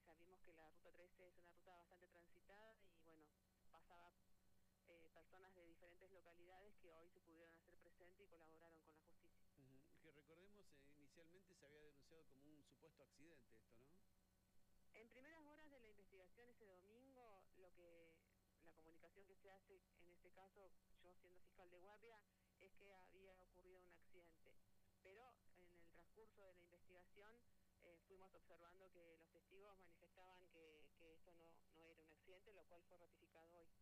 sabimos que la Ruta 13 es una ruta bastante transitada y bueno, pasaba personas de diferentes localidades que hoy se pudieron hacer presentes y colaboraron con la justicia. Que recordemos, inicialmente se había denunciado como un supuesto accidente esto, ¿no? En primeras horas de la investigación ese domingo, la comunicación que se hace en este caso, yo siendo fiscal de guardia, es que había ocurrido un accidente. Pero en el transcurso de la investigación fuimos observando que los testigos manifestaban que esto no era un accidente, lo cual fue ratificado hoy.